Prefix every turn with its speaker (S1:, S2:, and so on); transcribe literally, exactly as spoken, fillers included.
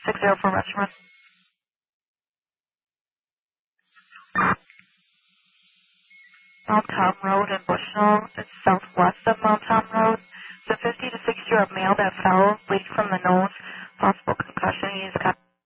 S1: six zero for restaurant. Mount Tom Road in Bushnell. It's southwest of Mount Tom Road. It's a fifty to sixty year old male that fell, bleeding from the nose. Possible concussion. He is